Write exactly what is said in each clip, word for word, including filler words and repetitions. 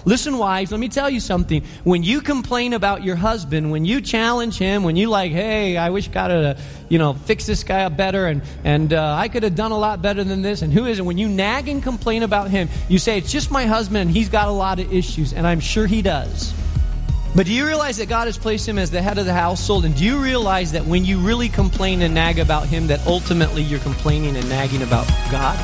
Listen, wives, let me tell you something. When you complain about your husband, when you challenge him, when you like, hey, I wish God had, uh, you know, fixed this guy up better, and, and uh, I could have done a lot better than this, and who is it? When you nag and complain about him, you say, it's just my husband, and he's got a lot of issues, and I'm sure he does. But do you realize that God has placed him as the head of the household? And do you realize that when you really complain and nag about him, that ultimately you're complaining and nagging about God?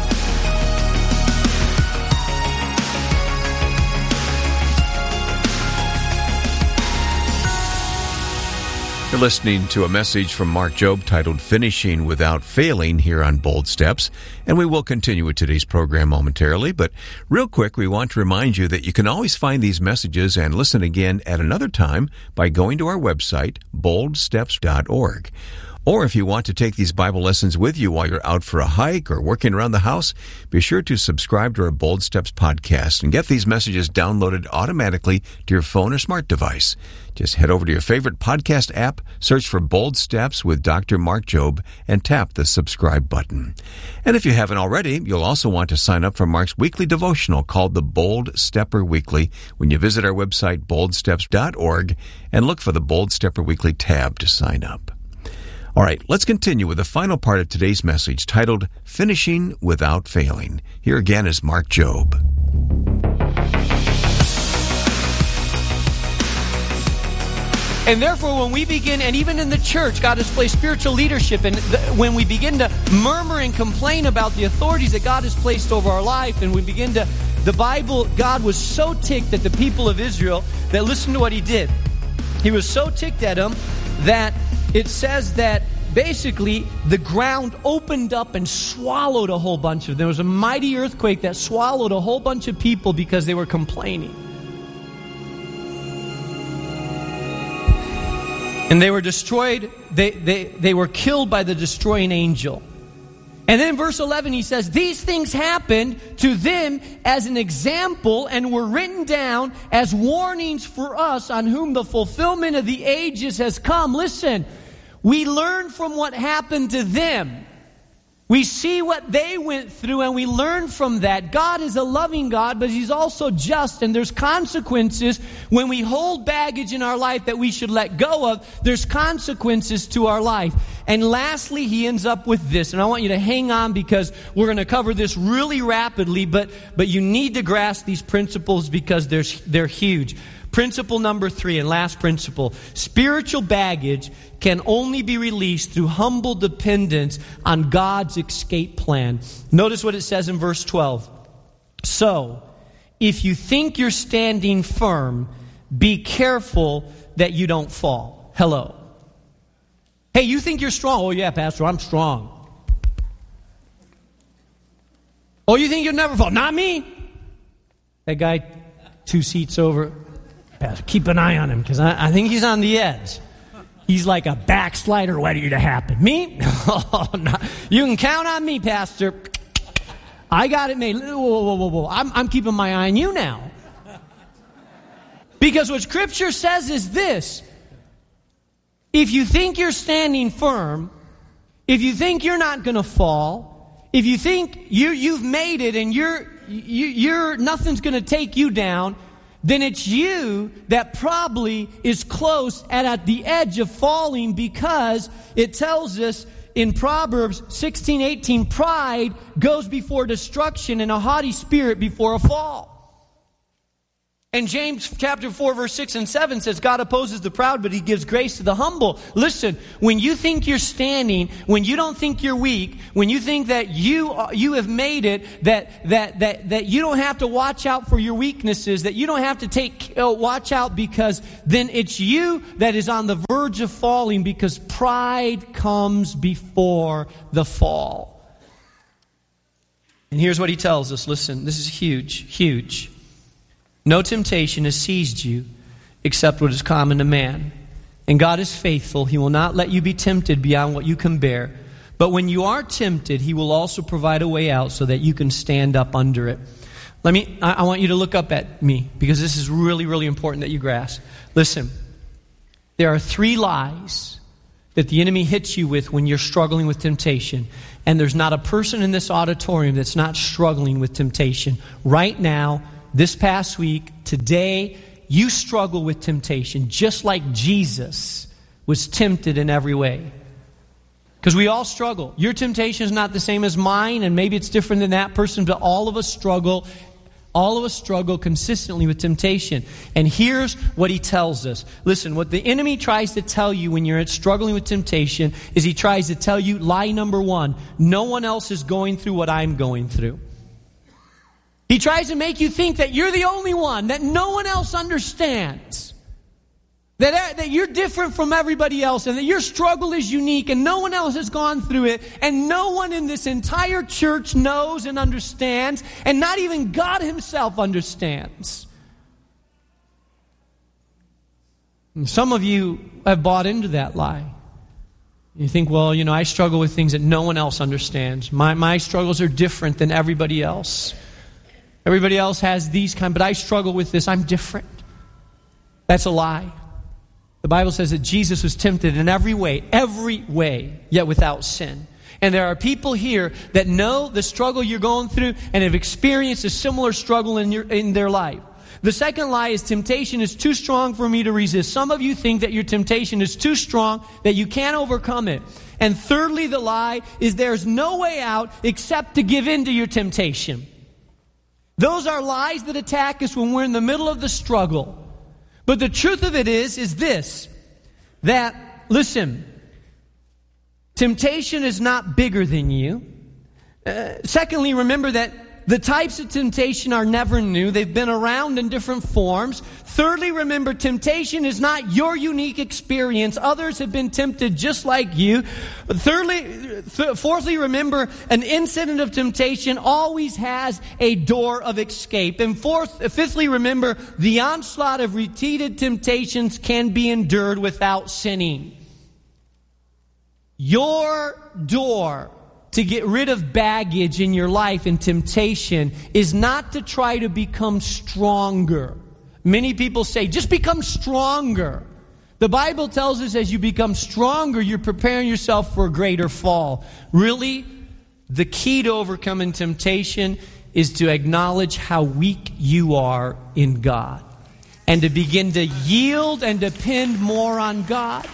You're listening to a message from Mark Jobe titled Finishing Without Failing here on Bold Steps, and we will continue with today's program momentarily. But real quick, we want to remind you that you can always find these messages and listen again at another time by going to our website, bold steps dot org. Or if you want to take these Bible lessons with you while you're out for a hike or working around the house, be sure to subscribe to our Bold Steps podcast and get these messages downloaded automatically to your phone or smart device. Just head over to your favorite podcast app, search for Bold Steps with Doctor Mark Jobe, and tap the subscribe button. And if you haven't already, you'll also want to sign up for Mark's weekly devotional called the Bold Stepper Weekly when you visit our website, bold steps dot org, and look for the Bold Stepper Weekly tab to sign up. All right, let's continue with the final part of today's message titled Finishing Without Failing. Here again is Mark Jobe. And therefore, when we begin, and even in the church, God has placed spiritual leadership, and the, when we begin to murmur and complain about the authorities that God has placed over our life, and we begin to, the Bible, God was so ticked at the people of Israel that listen to what he did. He was so ticked at them that it says that basically the ground opened up and swallowed a whole bunch of them. There was a mighty earthquake that swallowed a whole bunch of people because they were complaining. And they were destroyed, they, they, they were killed by the destroying angel. And then in verse eleven he says, these things happened to them as an example and were written down as warnings for us on whom the fulfillment of the ages has come. Listen, we learn from what happened to them. We see what they went through and we learn from that. God is a loving God, but he's also just, and there's consequences when we hold baggage in our life that we should let go of. There's consequences to our life. And lastly, he ends up with this, and I want you to hang on because we're going to cover this really rapidly, but but you need to grasp these principles because they're, they're huge. Principle number three, and last principle, spiritual baggage can only be released through humble dependence on God's escape plan. Notice what it says in verse twelve. So, if you think you're standing firm, be careful that you don't fall. Hello. Hey, you think you're strong? Oh yeah, Pastor, I'm strong. Oh, you think you'll never fall? Not me. That guy two seats over. Pastor, keep an eye on him because I, I think he's on the edge. He's like a backslider waiting to happen. Me? Oh, no. You can count on me, Pastor. I got it made. Whoa, whoa, whoa, whoa. I'm, I'm keeping my eye on you now. Because what Scripture says is this. If you think you're standing firm, if you think you're not going to fall, if you think you, you've made it and you're, you, you're nothing's going to take you down, then it's you that probably is close and at the edge of falling, because it tells us in Proverbs sixteen eighteen, pride goes before destruction and a haughty spirit before a fall. And James chapter four verse six and seven says, God opposes the proud, but he gives grace to the humble. Listen, when you think you're standing, when you don't think you're weak, when you think that you you have made it, that that that that you don't have to watch out for your weaknesses, that you don't have to take uh, watch out, because then it's you that is on the verge of falling, because pride comes before the fall. And here's what he tells us. Listen, this is huge, huge. No temptation has seized you except what is common to man. And God is faithful. He will not let you be tempted beyond what you can bear. But when you are tempted, he will also provide a way out so that you can stand up under it. Let me, I, I want you to look up at me, because this is really, really important that you grasp. Listen, there are three lies that the enemy hits you with when you're struggling with temptation. And there's not a person in this auditorium that's not struggling with temptation right now, this past week, today, you struggle with temptation just like Jesus was tempted in every way. Because we all struggle. Your temptation is not the same as mine, and maybe it's different than that person, but all of us struggle. All of us struggle consistently with temptation. And here's what he tells us. Listen, what the enemy tries to tell you when you're struggling with temptation is he tries to tell you, lie number one, no one else is going through what I'm going through. He tries to make you think that you're the only one, that no one else understands. That, that you're different from everybody else, and that your struggle is unique, and no one else has gone through it, and no one in this entire church knows and understands, and not even God himself understands. And some of you have bought into that lie. You think, well, you know, I struggle with things that no one else understands. My, my struggles are different than everybody else. Everybody else has these kind, but I struggle with this. I'm different. That's a lie. The Bible says that Jesus was tempted in every way, every way, yet without sin. And there are people here that know the struggle you're going through and have experienced a similar struggle in your in their life. The second lie is temptation is too strong for me to resist. Some of you think that your temptation is too strong, that you can't overcome it. And thirdly, the lie is there's no way out except to give in to your temptation. Those are lies that attack us when we're in the middle of the struggle. But the truth of it is, is this, that, listen, temptation is not bigger than you. Uh, secondly, remember that the types of temptation are never new. They've been around in different forms. Thirdly, remember, temptation is not your unique experience. Others have been tempted just like you. Thirdly, th- fourthly, remember, an incident of temptation always has a door of escape. And fourth, fifthly, remember, the onslaught of repeated temptations can be endured without sinning. Your door to get rid of baggage in your life and temptation is not to try to become stronger. Many people say, just become stronger. The Bible tells us as you become stronger, you're preparing yourself for a greater fall. Really, the key to overcoming temptation is to acknowledge how weak you are in God and to begin to yield and depend more on God.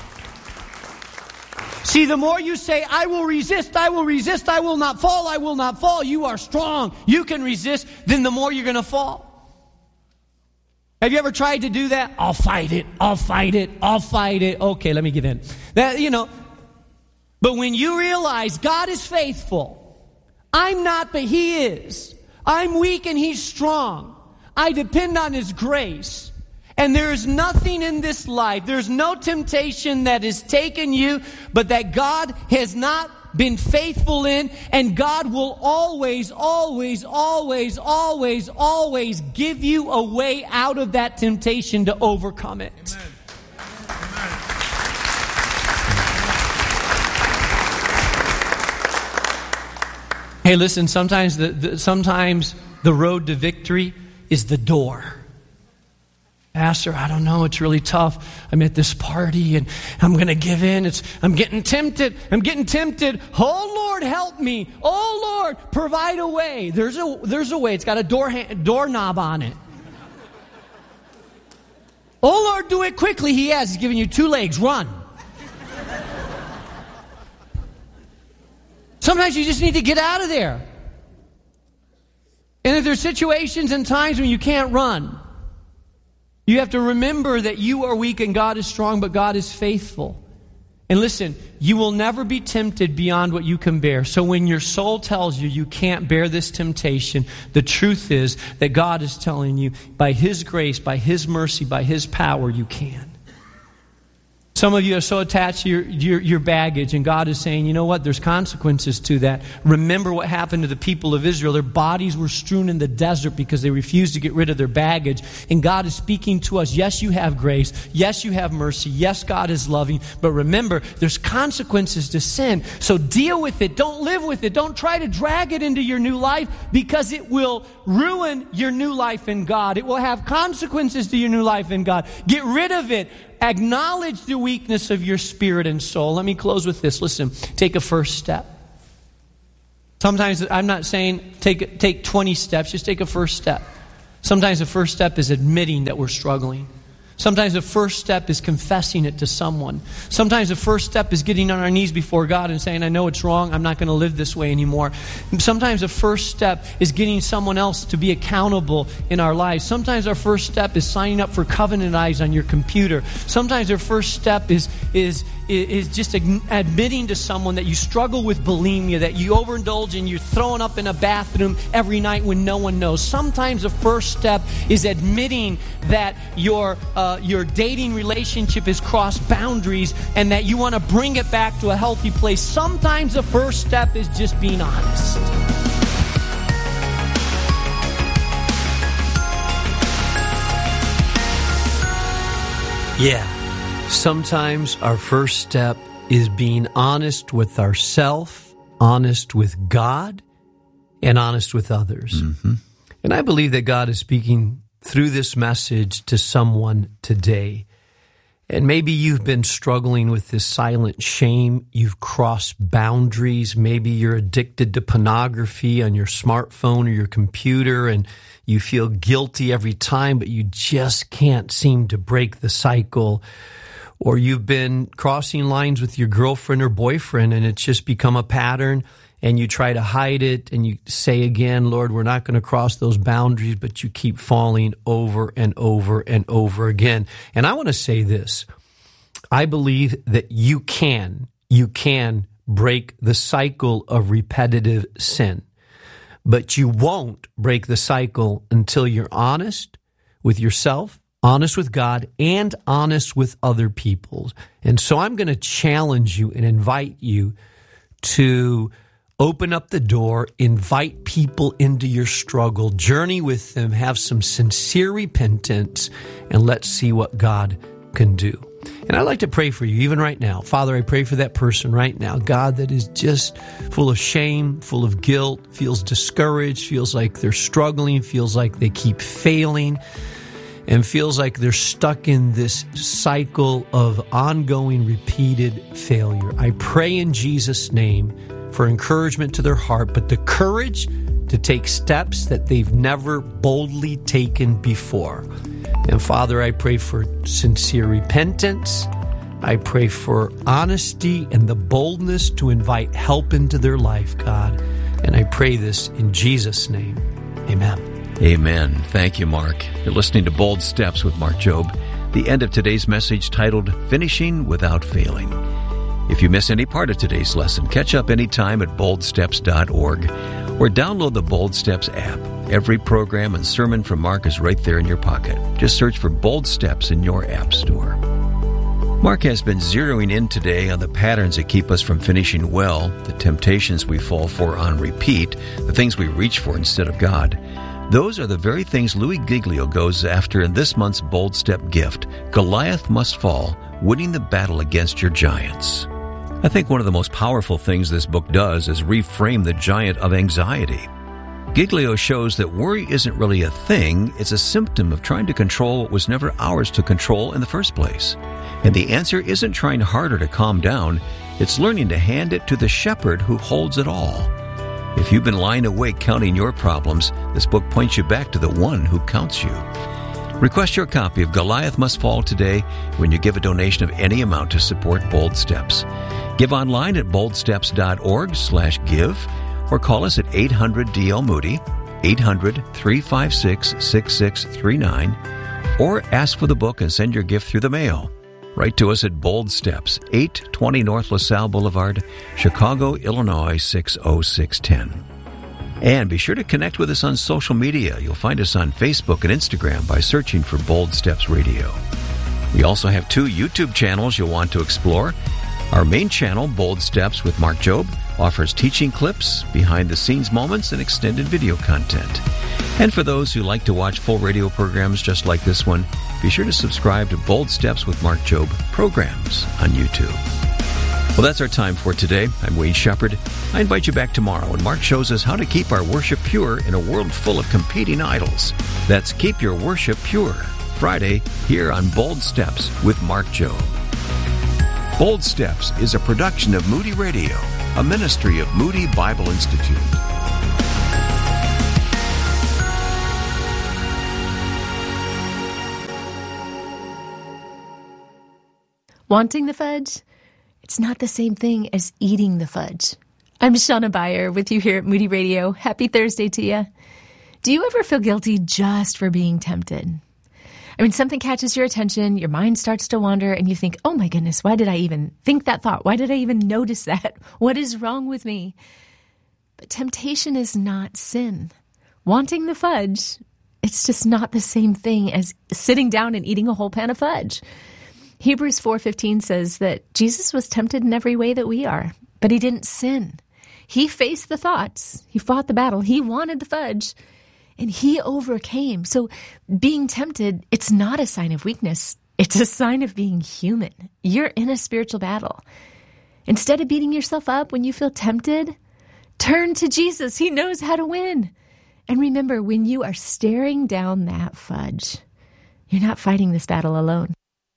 See, the more you say, I will resist, I will resist, I will not fall, I will not fall, you are strong, you can resist, then the more you're going to fall. Have you ever tried to do that? I'll fight it, I'll fight it, I'll fight it. Okay, let me give in. That, you know, but when you realize God is faithful, I'm not, but He is. I'm weak and He's strong. I depend on His grace. And there is nothing in this life, there's no temptation that has taken you, but that God has not been faithful in, and God will always, always, always, always, always give you a way out of that temptation to overcome it. Amen. Hey, listen, sometimes the, the sometimes the road to victory is the door. Pastor, I don't know, it's really tough. I'm at this party and I'm going to give in. It's I'm getting tempted. I'm getting tempted. Oh, Lord, help me. Oh, Lord, provide a way. There's a there's a way. It's got a door doorknob on it. Oh, Lord, do it quickly. He has. He's giving you two legs. Run. Sometimes you just need to get out of there. And if there's situations and times when you can't run, you have to remember that you are weak and God is strong, but God is faithful. And listen, you will never be tempted beyond what you can bear. So when your soul tells you you can't bear this temptation, the truth is that God is telling you by His grace, by His mercy, by His power, you can. Some of you are so attached to your, your, your baggage, and God is saying, you know what, there's consequences to that. Remember what happened to the people of Israel. Their bodies were strewn in the desert because they refused to get rid of their baggage. And God is speaking to us, yes, you have grace. Yes, you have mercy. Yes, God is loving. But remember, there's consequences to sin. So deal with it. Don't live with it. Don't try to drag it into your new life, because it will ruin your new life in God. It will have consequences to your new life in God. Get rid of it. Acknowledge the weakness of your spirit and soul. Let me close with this. Listen, take a first step. Sometimes I'm not saying take take twenty steps. Just take a first step. Sometimes the first step is admitting that we're struggling. Sometimes the first step is confessing it to someone. Sometimes the first step is getting on our knees before God and saying, I know it's wrong, I'm not going to live this way anymore. Sometimes the first step is getting someone else to be accountable in our lives. Sometimes our first step is signing up for Covenant Eyes on your computer. Sometimes our first step is is is just admitting to someone that you struggle with bulimia, that you overindulge and you're throwing up in a bathroom every night when no one knows. Sometimes the first step is admitting that your uh, your dating relationship has crossed boundaries and that you want to bring it back to a healthy place. Sometimes the first step is just being honest. Yeah. Sometimes our first step is being honest with ourselves, honest with God, and honest with others. Mm-hmm. And I believe that God is speaking through this message to someone today. And maybe you've been struggling with this silent shame. You've crossed boundaries. Maybe you're addicted to pornography on your smartphone or your computer, and you feel guilty every time, but you just can't seem to break the cycle. Or you've been crossing lines with your girlfriend or boyfriend, and it's just become a pattern, and you try to hide it, and you say again, Lord, we're not going to cross those boundaries, but you keep falling over and over and over again. And I want to say this. I believe that you can, you can break the cycle of repetitive sin, but you won't break the cycle until you're honest with yourself, honest with God, and honest with other people. And so I'm going to challenge you and invite you to open up the door, invite people into your struggle, journey with them, have some sincere repentance, and let's see what God can do. And I'd like to pray for you even right now. Father, I pray for that person right now, God, that is just full of shame, full of guilt, feels discouraged, feels like they're struggling, feels like they keep failing, and feels like they're stuck in this cycle of ongoing, repeated failure. I pray in Jesus' name for encouragement to their heart, but the courage to take steps that they've never boldly taken before. And Father, I pray for sincere repentance. I pray for honesty and the boldness to invite help into their life, God. And I pray this in Jesus' name. Amen. Amen. Thank you, Mark. You're listening to Bold Steps with Mark Jobe, the end of today's message titled Finishing Without Failing. If you miss any part of today's lesson, catch up anytime at bold steps dot org or download the Bold Steps app. Every program and sermon from Mark is right there in your pocket. Just search for Bold Steps in your app store. Mark has been zeroing in today on the patterns that keep us from finishing well, the temptations we fall for on repeat, the things we reach for instead of God. Those are the very things Louis Giglio goes after in this month's Bold Step gift, Goliath Must Fall, Winning the Battle Against Your Giants. I think one of the most powerful things this book does is reframe the giant of anxiety. Giglio shows that worry isn't really a thing, it's a symptom of trying to control what was never ours to control in the first place. And the answer isn't trying harder to calm down, it's learning to hand it to the shepherd who holds it all. If you've been lying awake counting your problems, this book points you back to the one who counts you. Request your copy of Goliath Must Fall today when you give a donation of any amount to support Bold Steps. Give online at bold steps dot org slash give or call us at eight hundred D L Moody, eight hundred, three five six, six six three nine, or ask for the book and send your gift through the mail. Write to us at Bold Steps, eight twenty North LaSalle Boulevard, Chicago, Illinois six oh six one oh. And be sure to connect with us on social media. You'll find us on Facebook and Instagram by searching for Bold Steps Radio. We also have two YouTube channels you'll want to explore. Our main channel, Bold Steps with Mark Jobe, offers teaching clips, behind-the-scenes moments, and extended video content. And for those who like to watch full radio programs just like this one, be sure to subscribe to Bold Steps with Mark Jobe programs on YouTube. Well, that's our time for today. I'm Wayne Shepherd. I invite you back tomorrow when Mark shows us how to keep our worship pure in a world full of competing idols. That's Keep Your Worship Pure, Friday, here on Bold Steps with Mark Jobe. Bold Steps is a production of Moody Radio, a ministry of Moody Bible Institute. Wanting the fudge, it's not the same thing as eating the fudge. I'm Shauna Beyer with you here at Moody Radio. Happy Thursday to you. Do you ever feel guilty just for being tempted? I mean, something catches your attention, your mind starts to wander, and you think, oh my goodness, why did I even think that thought? Why did I even notice that? What is wrong with me? But temptation is not sin. Wanting the fudge, it's just not the same thing as sitting down and eating a whole pan of fudge. Hebrews four fifteen says that Jesus was tempted in every way that we are, but he didn't sin. He faced the thoughts. He fought the battle. He wanted the fudge. And he overcame. So being tempted, it's not a sign of weakness. It's a sign of being human. You're in a spiritual battle. Instead of beating yourself up when you feel tempted, turn to Jesus. He knows how to win. And remember, when you are staring down that fudge, you're not fighting this battle alone.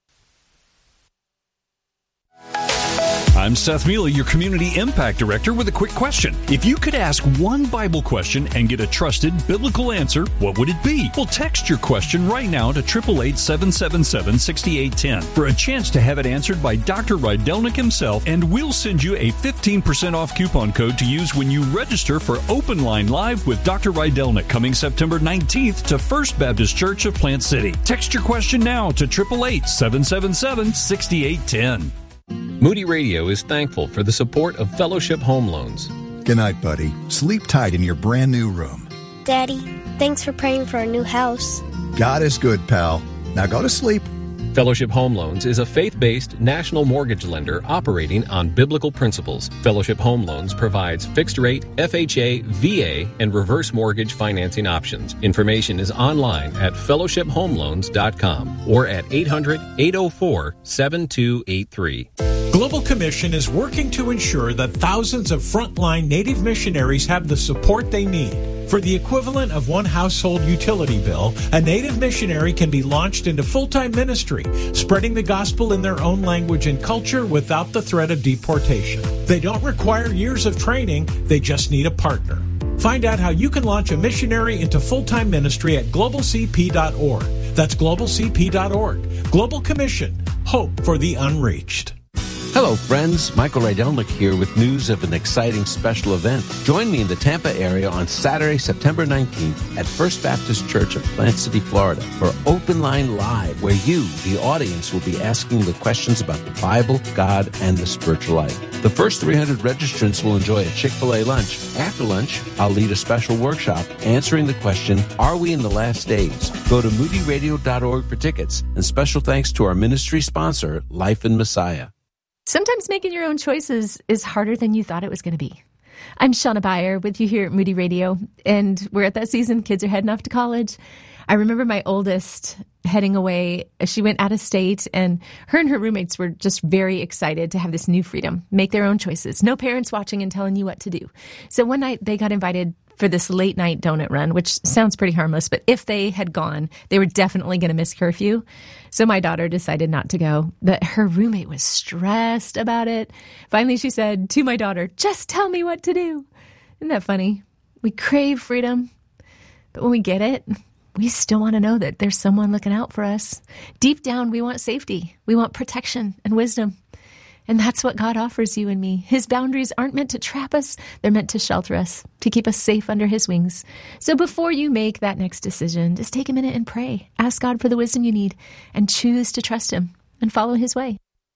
I'm Seth Mealy, your Community Impact Director, with a quick question. If you could ask one Bible question and get a trusted biblical answer, what would it be? Well, text your question right now to eight eight eight, seven seven seven, six eight one zero for a chance to have it answered by Doctor Rydelnik himself, and we'll send you a fifteen percent off coupon code to use when you register for Open Line Live with Doctor Rydelnik coming September nineteenth to First Baptist Church of Plant City. Text your question now to eight eight eight, seven seven seven, six eight one zero. Moody Radio is thankful for the support of Fellowship Home Loans. Good night, buddy. Sleep tight in your brand new room. Daddy, thanks for praying for our new house. God is good, pal. Now go to sleep. Fellowship Home Loans is a faith-based national mortgage lender operating on biblical principles. Fellowship Home Loans provides fixed-rate, F H A, V A, and reverse mortgage financing options. Information is online at fellowship home loans dot com or at eight hundred, eight oh four, seven two eight three. Global Commission is working to ensure that thousands of frontline Native missionaries have the support they need. For the equivalent of one household utility bill, a Native missionary can be launched into full-time ministry, spreading the gospel in their own language and culture without the threat of deportation. They don't require years of training, they just need a partner. Find out how you can launch a missionary into full-time ministry at global c p dot org. That's global c p dot org. Global Commission. Hope for the unreached. Hello, friends. Michael Rydelnik here with news of an exciting special event. Join me in the Tampa area on Saturday, September nineteenth at First Baptist Church of Plant City, Florida for Open Line Live, where you, the audience, will be asking the questions about the Bible, God, and the spiritual life. The first three hundred registrants will enjoy a Chick-fil-A lunch. After lunch, I'll lead a special workshop answering the question, are we in the last days? Go to moody radio dot org for tickets. And special thanks to our ministry sponsor, Life in Messiah. Sometimes making your own choices is harder than you thought it was going to be. I'm Shauna Beyer with you here at Moody Radio, and we're at that season. Kids are heading off to college. I remember my oldest heading away. She went out of state, and her and her roommates were just very excited to have this new freedom, make their own choices. No parents watching and telling you what to do. So one night they got invited for this late night donut run, which sounds pretty harmless, but if they had gone, they were definitely going to miss curfew. So my daughter decided not to go, but her roommate was stressed about it. Finally, she said to my daughter, just tell me what to do. Isn't that funny? We crave freedom, but when we get it, we still want to know that there's someone looking out for us. Deep down, we want safety. We want protection and wisdom. And that's what God offers you and me. His boundaries aren't meant to trap us. They're meant to shelter us, to keep us safe under his wings. So before you make that next decision, just take a minute and pray. Ask God for the wisdom you need and choose to trust him and follow his way.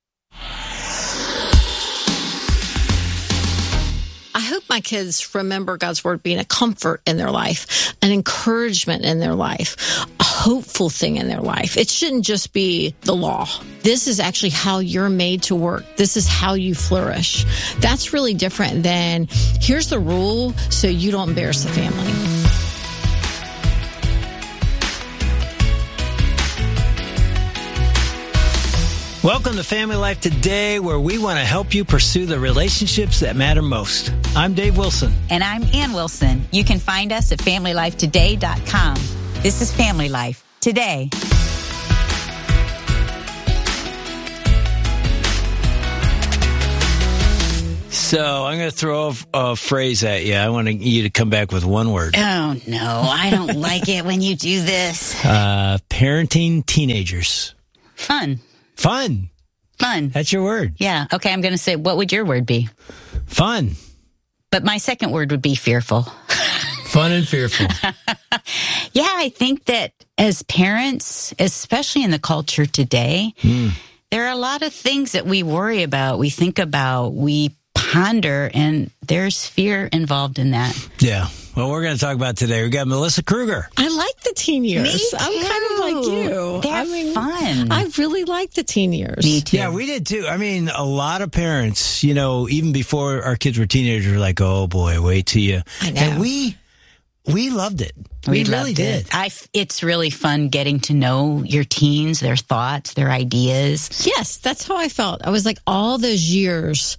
I hope my kids remember God's word being a comfort in their life, an encouragement in their life, a hopeful thing in their life. It shouldn't just be the law. This is actually how you're made to work. This is how you flourish. That's really different than here's the rule so you don't embarrass the family. Welcome to Family Life Today, where we want to help you pursue the relationships that matter most. I'm Dave Wilson. And I'm Ann Wilson. You can find us at family life today dot com. This is Family Life Today. So I'm going to throw a, a phrase at you. I want you to come back with one word. Oh, no. I don't like it when you do this. Uh, parenting teenagers. Fun. Fun. Fun. That's your word. Yeah. Okay, I'm going to say, what would your word be? Fun. But my second word would be fearful. Fun and fearful. Yeah, I think that as parents, especially in the culture today, mm. there are a lot of things that we worry about, we think about, we ponder, and there's fear involved in that. Yeah. Well, we're going to talk about today. We got Melissa Kruger. I like the teen years. Me too. I'm kind of like you. They're I mean, fun. I really like the teen years. Me too. Yeah, we did too. I mean, a lot of parents, you know, even before our kids were teenagers, were like, "Oh boy, wait till you." I know. And we we loved it. We, we really did. I, it's really fun getting to know your teens, their thoughts, their ideas. Yes, that's how I felt. I was like all those years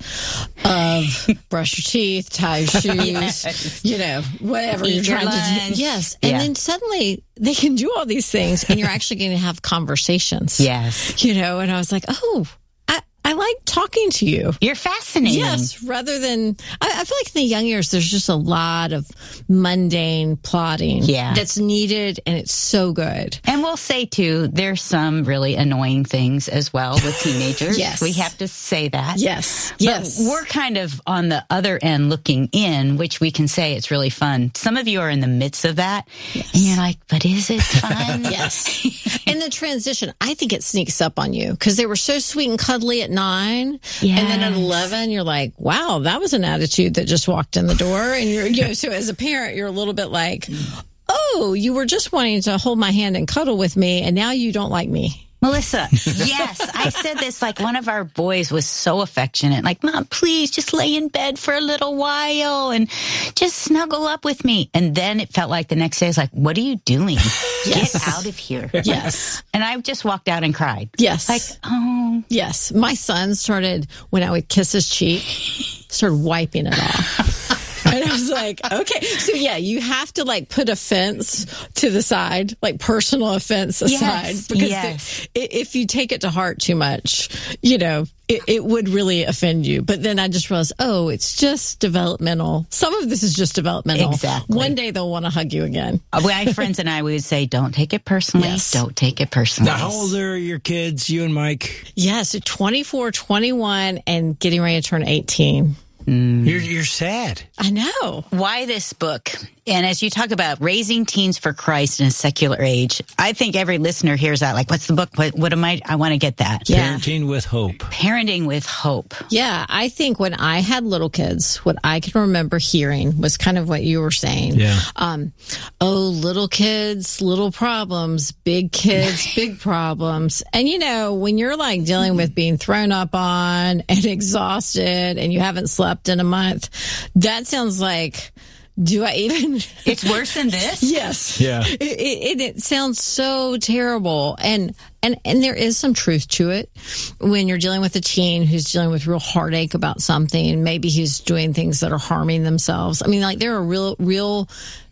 of brush your teeth, tie your shoes, yes. you know, whatever Eat you're trying lunch. to do. Yes. And yeah. then suddenly they can do all these things and you're actually going to have conversations. Yes. You know, and I was like, oh, I, I like talking to you. You're fascinating. Yes, rather than, I, I feel like in the young years, there's just a lot of mundane plotting yeah. that's needed, and it's so good. And we'll say, too, there's some really annoying things as well with teenagers. Yes. We have to say that. Yes. But yes. we're kind of on the other end looking in, which we can say it's really fun. Some of you are in the midst of that, yes. and you're like, but is it fun? Yes. And the transition, I think it sneaks up on you because they were so sweet and cuddly at nine. Yes. And then at eleven, you're like, wow, that was an attitude that just walked in the door. And you're, you know, so as a parent, you're a little bit like, oh, you were just wanting to hold my hand and cuddle with me, and now you don't like me. Melissa, yes, I said this, like one of our boys was so affectionate, like, Mom, please just lay in bed for a little while and just snuggle up with me. And then it felt like the next day, I was like, what are you doing? Yes. Get out of here. Yes. And I just walked out and cried. Yes. Like, oh. Yes. My son started, when I would kiss his cheek, started wiping it off. And I was like, okay. So, yeah, you have to, like, put offense to the side, like personal offense aside. Yes, because yes. the, if you take it to heart too much, you know, it, it would really offend you. But then I just realized, oh, it's just developmental. Some of this is just developmental. Exactly. One day they'll want to hug you again. My friends and I, we would say, don't take it personally. Yes. Don't take it personally. Now, how old are your kids, you and Mike? Yeah, so twenty-four, twenty-one, and getting ready to turn eighteen. Mm. You're you're sad. I know. Why this book? And as you talk about raising teens for Christ in a secular age, I think every listener hears that. Like, what's the book? What, what am I? I want to get that. Yeah. Parenting with Hope. Parenting with Hope. Yeah, I think when I had little kids, what I can remember hearing was kind of what you were saying. Yeah. Um, oh, little kids, little problems. Big kids, big problems. And, you know, when you're like dealing with being thrown up on and exhausted and you haven't slept in a month, that sounds like... Do I even? It's worse than this? Yes. Yeah. It, it, it sounds so terrible. And, and, and there is some truth to it when you're dealing with a teen who's dealing with real heartache about something. Maybe he's doing things that are harming themselves. I mean, like there are real, real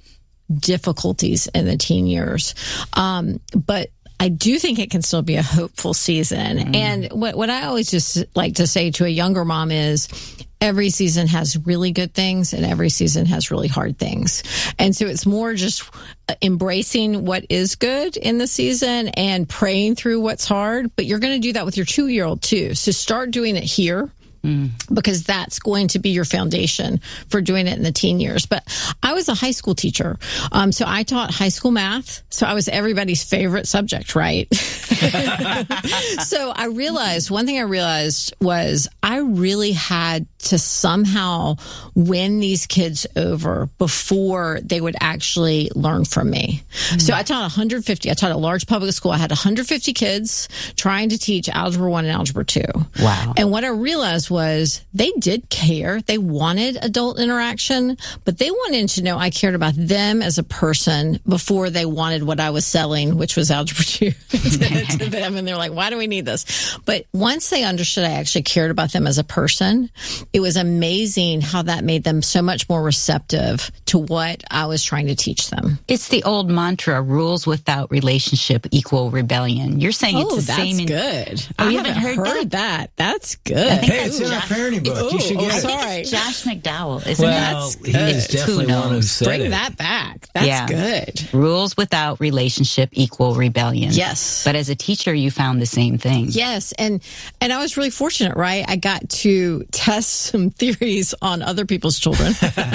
difficulties in the teen years. Um, but I do think it can still be a hopeful season. Mm. And what, what I always just like to say to a younger mom is, every season has really good things and every season has really hard things. And so it's more just embracing what is good in the season and praying through what's hard. But you're going to do that with your two-year-old too. So start doing it here. Mm. Because that's going to be your foundation for doing it in the teen years. But I was a high school teacher. Um, so I taught high school math. So I was everybody's favorite subject, right? So I realized, one thing I realized was I really had to somehow win these kids over before they would actually learn from me. Mm. So I taught one hundred fifty. I taught a large public school. I had one hundred fifty kids trying to teach Algebra one and Algebra two. Wow. And what I realized was they did care. They wanted adult interaction, but they wanted to know I cared about them as a person before they wanted what I was selling, which was Algebra two to, to them. And they're like, why do we need this? But once they understood I actually cared about them as a person it was amazing how that made them so much more receptive to what I was trying to teach them. It's the old mantra, rules without relationship equal rebellion. You're saying oh, it's the that's same. In- good. Oh, I you haven't haven't heard, heard that? that. That's good. Hey, it's in our parenting book. You should oh, get I it. think Sorry. it's Josh McDowell, isn't well, it? he is definitely Who one who knows? said Bring it. that back. That's Yeah. good. Rules without relationship equal rebellion. Yes. But as a teacher, you found the same thing. Yes, and and I was really fortunate, right? I got to test some theories on other people's children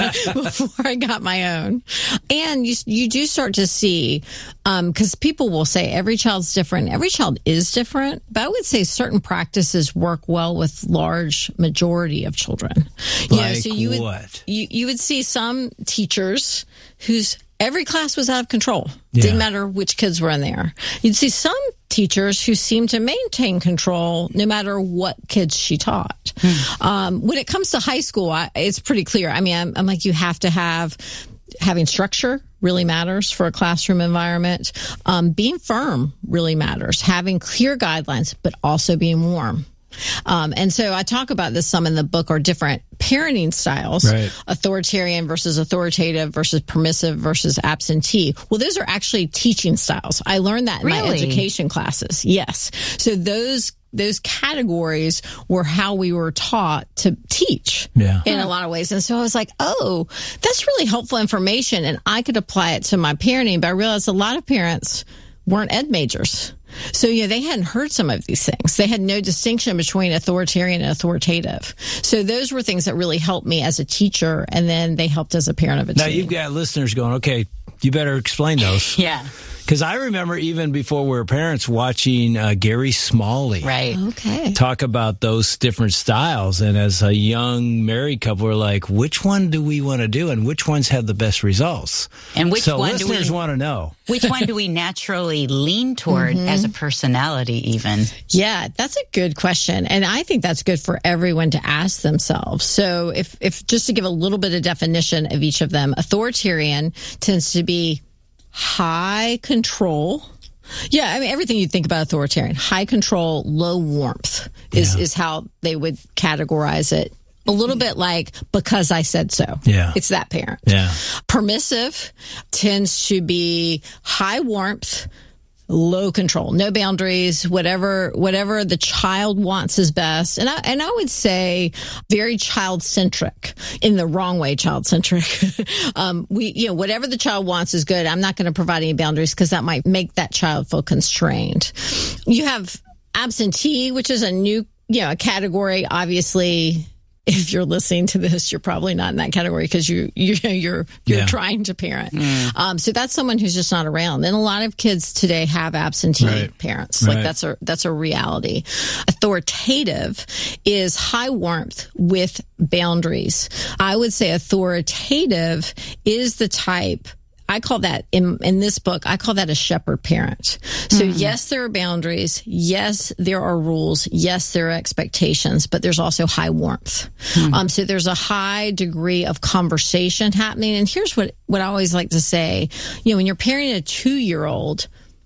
before I got my own. And you you do start to see, because um, people will say every child's different. Every child is different, but I would say certain practices work well with large majority of children. You Like know, so you would, what? You, you would see some teachers whose every class was out of control. Yeah. Didn't matter which kids were in there. You'd see some teachers who seemed to maintain control no matter what kids she taught. Hmm. Um, when it comes to high school, I, it's pretty clear. I mean, I'm, I'm like, you have to have having structure really matters for a classroom environment. Um, being firm really matters. Having clear guidelines, but also being warm. Um, and so I talk about this some in the book, are different parenting styles, right. Authoritarian versus authoritative versus permissive versus absentee. Well, those are actually teaching styles. I learned that in Really? my education classes. Yes. So those those categories were how we were taught to teach yeah. in a lot of ways. And so I was like, oh, that's really helpful information. And I could apply it to my parenting, but I realized a lot of parents weren't ed majors. So, yeah, they hadn't heard some of these things. They had no distinction between authoritarian and authoritative. So those were things that really helped me as a teacher, and then they helped as a parent of a Now, teen. you've got listeners going, okay, you better explain those. Yeah. Because I remember even before we were parents watching uh, Gary Smalley Right. Okay. talk about those different styles. And as a young married couple, we're like, which one do we want to do and which ones have the best results? And which so one do listeners we want to know. Which one do we naturally lean toward Mm-hmm. as a personality even? Yeah, that's a good question. And I think that's good for everyone to ask themselves. So if, if just to give a little bit of definition of each of them, authoritarian tends to be high control. Yeah, I mean, everything you think about authoritarian, high control, low warmth is, Yeah. is how they would categorize it. A little bit like because I said so. Yeah. It's that parent. Yeah. Permissive tends to be high warmth, low control, no boundaries, whatever, whatever the child wants is best. And I, and I would say very child centric, in the wrong way, child centric. um, we, you know, whatever the child wants is good. I'm not going to provide any boundaries because that might make that child feel constrained. You have absentee, which is a new, you know, a category, obviously. If you're listening to this, you're probably not in that category because you you you're you're Yeah. trying to parent. Mm. Um, so that's someone who's just not around. And a lot of kids today have absentee Right. parents. Right. Like that's a that's a reality. Authoritative is high warmth with boundaries. I would say authoritative is the type. I call that in, in this book, I call that a shepherd parent. So mm. yes, there are boundaries. Yes, there are rules. Yes, there are expectations, but there's also high warmth. Mm. Um, so there's a high degree of conversation happening. And here's what, what I always like to say, you know, when you're parenting a two year old,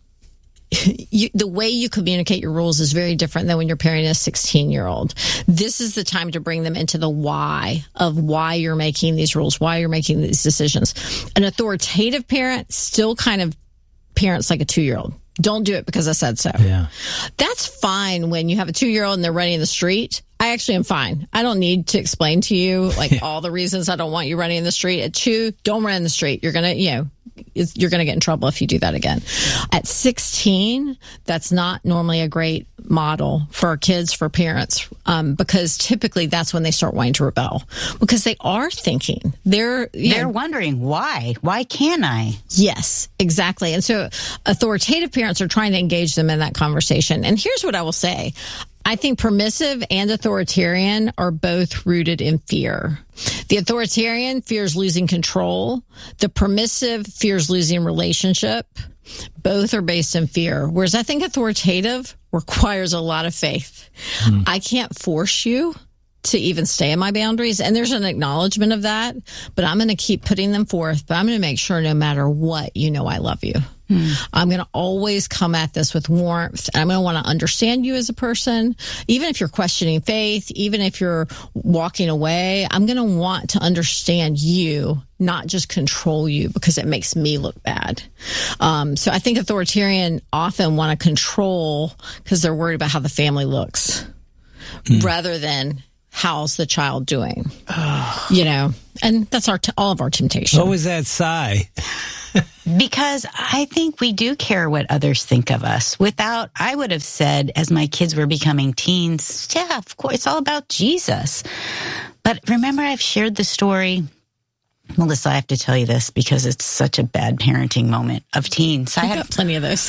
You, the way you communicate your rules is very different than when you're parenting a sixteen-year-old. This is the time to bring them into the why of why you're making these rules, why you're making these decisions. An authoritative parent still kind of parents like a two-year-old. Don't do it because I said so. Yeah. That's fine when you have a two-year-old and they're running in the street. I actually am fine. I don't need to explain to you like yeah. all the reasons I don't want you running in the street. At two, don't run in the street. You're going to, you know, it's, you're going to get in trouble if you do that again. At sixteen, that's not normally a great model for our kids, for parents, um, because typically that's when they start wanting to rebel because they are thinking. They're They're know, wondering why. Why can't I? Yes, exactly. And so authoritative parents are trying to engage them in that conversation. And here's what I will say. I think permissive and authoritarian are both rooted in fear. The authoritarian fears losing control. The permissive fears losing relationship. Both are based in fear. Whereas I think authoritative requires a lot of faith. Hmm. I can't force you to even stay in my boundaries. And there's an acknowledgement of that, but I'm going to keep putting them forth. But I'm going to make sure no matter what, you know, I love you. Hmm. I'm going to always come at this with warmth. And I'm going to want to understand you as a person. Even if you're questioning faith, even if you're walking away, I'm going to want to understand you, not just control you because it makes me look bad. Um, so I think authoritarian often want to control because they're worried about how the family looks hmm. rather than how's the child doing, oh. you know, and that's our, t- all of our temptation. What was that sigh? Because I think we do care what others think of us. Without, I would have said, as my kids were becoming teens, yeah, of course, it's all about Jesus. But remember, I've shared the story. Melissa, I have to tell you this because it's such a bad parenting moment of teens. I have got plenty of those.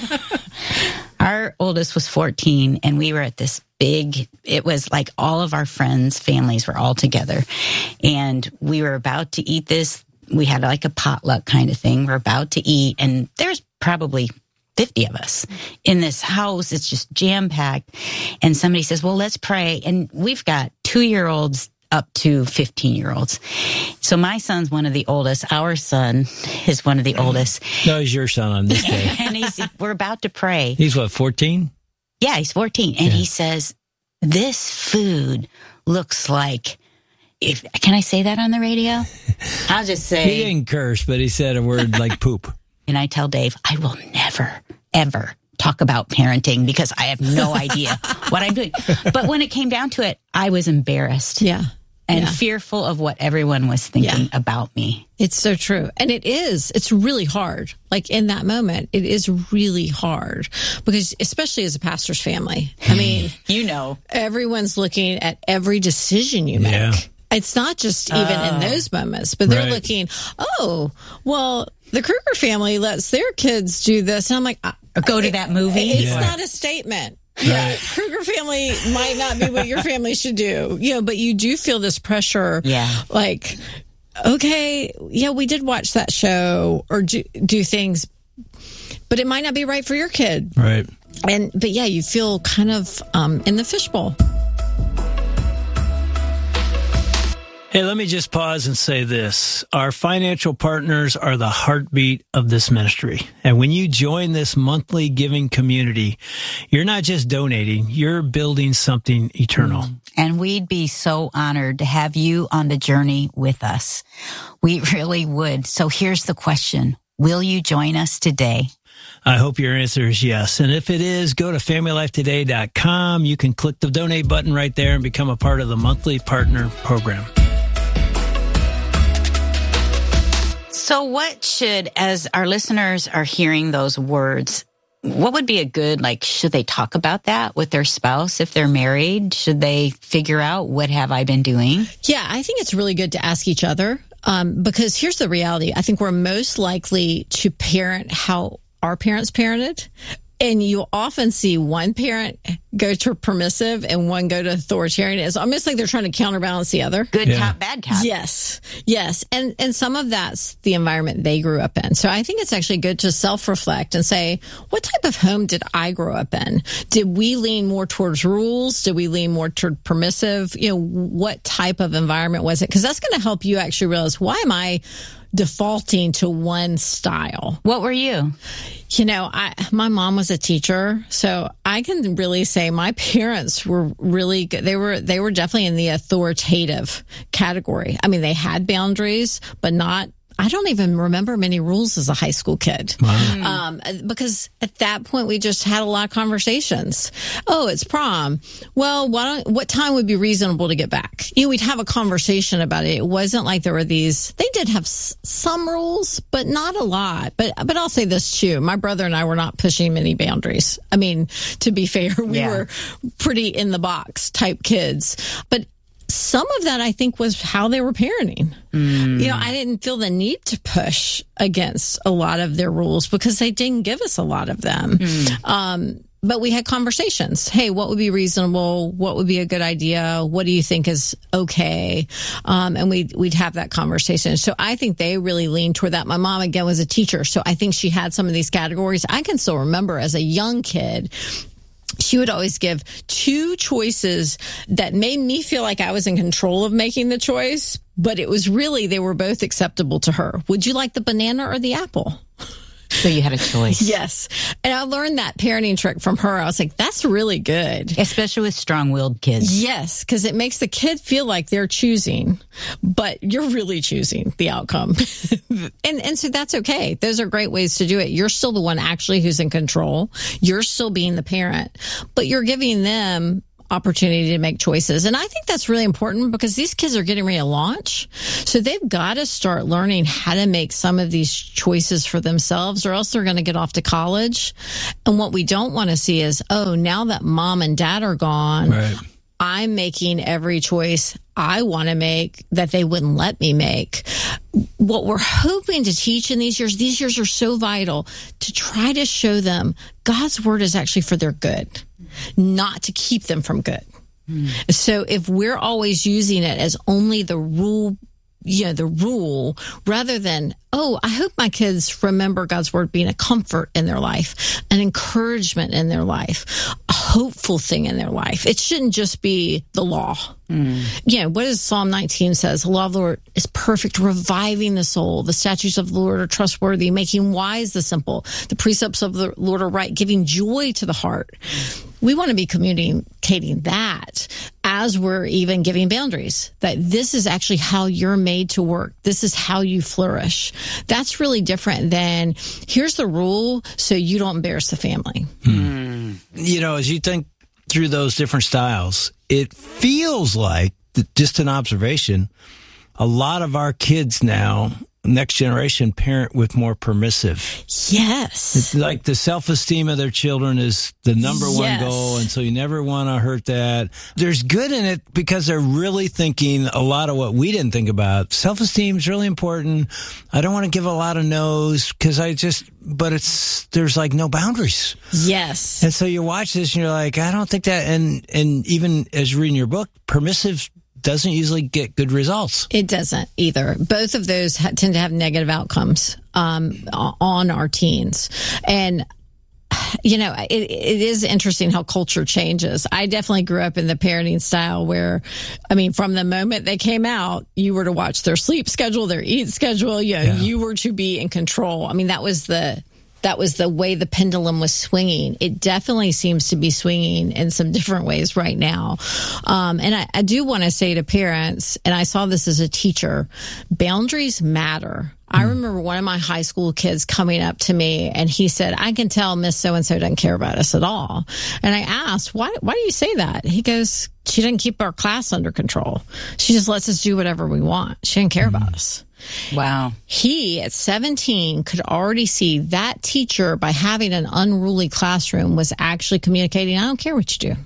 Our oldest was fourteen, and we were at this big, it was like all of our friends' families were all together. And we were about to eat this. We had like a potluck kind of thing. We're about to eat, and there's probably fifty of us in this house. It's just jam-packed. And somebody says, well, let's pray. And we've got two-year-olds up to fifteen-year-olds. So my son's one of the oldest. Our son is one of the oldest. No, he's your son on this day. And he's, we're about to pray. He's what, fourteen? Yeah, he's fourteen. And yeah. he says, this food looks like... If, can I say that on the radio? I'll just say... He didn't curse, but he said a word like poop. And I tell Dave, I will never, ever talk about parenting because I have no idea what I'm doing. But when it came down to it, I was embarrassed. Yeah. And yeah. fearful of what everyone was thinking yeah. about me. It's so true. And it is. It's really hard. Like in that moment, it is really hard because especially as a pastor's family, I mean, you know, everyone's looking at every decision you make. Yeah. It's not just even oh. in those moments, but they're right. looking, oh, well, the Kruger family lets their kids do this. And I'm like, or go to that movie. It's yeah. not a statement. Yeah, right. Kruger family might not be what your family should do. You know, but you do feel this pressure. Yeah. Like, okay, yeah, we did watch that show or do, do things, but it might not be right for your kid. Right. And, but yeah, you feel kind of um, in the fishbowl. Hey, let me just pause and say this. Our financial partners are the heartbeat of this ministry. And when you join this monthly giving community, you're not just donating, you're building something eternal. And we'd be so honored to have you on the journey with us. We really would. So here's the question. Will you join us today? I hope your answer is yes. And if it is, go to family life today dot com. You can click the donate button right there and become a part of the monthly partner program. So what should, as our listeners are hearing those words, what would be a good, like, should they talk about that with their spouse if they're married? Should they figure out what have I been doing? Yeah, I think it's really good to ask each other um, because here's the reality. I think we're most likely to parent how our parents parented. And you often see one parent go to permissive and one go to authoritarian. It's almost like they're trying to counterbalance the other. Good yeah. cop, bad cop. Yes. Yes. And and some of that's the environment they grew up in. So I think it's actually good to self-reflect and say, what type of home did I grow up in? Did we lean more towards rules? Did we lean more toward permissive? You know, what type of environment was it? Because that's going to help you actually realize, why am I defaulting to one style? What were you? You know, I, my mom was a teacher, so I can really say my parents were really good. They were, they were definitely in the authoritative category. I mean, they had boundaries, but not, I don't even remember many rules as a high school kid. Wow. Um, because at that point we just had a lot of conversations. Oh, it's prom. Well, why don't, what time would be reasonable to get back? You know, we'd have a conversation about it. It wasn't like there were these, they did have s- some rules, but not a lot. But, but I'll say this too. My brother and I were not pushing many boundaries. I mean, to be fair, we yeah. were pretty in the box type kids, but some of that, I think, was how they were parenting. Mm. You know, I didn't feel the need to push against a lot of their rules because they didn't give us a lot of them. Mm. Um, but we had conversations. Hey, what would be reasonable? What would be a good idea? What do you think is okay? Um, and we'd, we'd have that conversation. So I think they really leaned toward that. My mom, again, was a teacher. So I think she had some of these categories. I can still remember as a young kid, she would always give two choices that made me feel like I was in control of making the choice, but it was really, they were both acceptable to her. Would you like the banana or the apple? So you had a choice. Yes. And I learned that parenting trick from her. I was like, that's really good. Especially with strong-willed kids. Yes, because it makes the kid feel like they're choosing, but you're really choosing the outcome. and and so that's okay. Those are great ways to do it. You're still the one actually who's in control. You're still being the parent, but you're giving them opportunity to make choices. And I think that's really important because these kids are getting ready to launch. So they've got to start learning how to make some of these choices for themselves, or else they're going to get off to college. And what we don't want to see is, oh, now that mom and dad are gone, right, I'm making every choice I want to make that they wouldn't let me make. What we're hoping to teach in these years, these years are so vital to try to show them God's word is actually for their good, not to keep them from good. Mm. So if we're always using it as only the rule, you know, the rule, rather than, oh, I hope my kids remember God's word being a comfort in their life, an encouragement in their life, a hopeful thing in their life. It shouldn't just be the law. Mm. You know, what does Psalm nineteen says? The law of the Lord is perfect, reviving the soul. The statutes of the Lord are trustworthy, making wise the simple. The precepts of the Lord are right, giving joy to the heart. We want to be communicating that as we're even giving boundaries, that this is actually how you're made to work. This is how you flourish. That's really different than here's the rule so you don't embarrass the family. Hmm. You know, as you think through those different styles, it feels like, just an observation, a lot of our kids now, next generation, parent with more permissive. Yes. It's like the self-esteem of their children is the number yes. one goal, and so you never want to hurt that. There's good in it because they're really thinking a lot of what we didn't think about. Self-esteem is really important. I don't want to give a lot of no's because I just, but it's, there's like no boundaries. Yes. And so you watch this and you're like, I don't think that, and, and even as you're reading your book, permissive doesn't usually get good results. It doesn't either. Both of those ha- tend to have negative outcomes um, on our teens. And, you know, it, it is interesting how culture changes. I definitely grew up in the parenting style where, I mean, from the moment they came out, you were to watch their sleep schedule, their eat schedule. You know, yeah. you were to be in control. I mean, that was the... That was the way the pendulum was swinging. It definitely seems to be swinging in some different ways right now. Um, and I, I do want to say to parents, and I saw this as a teacher, boundaries matter. I remember one of my high school kids coming up to me and he said, I can tell Miss So-and-so doesn't care about us at all. And I asked, why, why do you say that? He goes, she doesn't keep our class under control. She just lets us do whatever we want. She didn't care mm-hmm. about us. Wow. He, at seventeen, could already see that teacher, by having an unruly classroom, was actually communicating, I don't care what you do.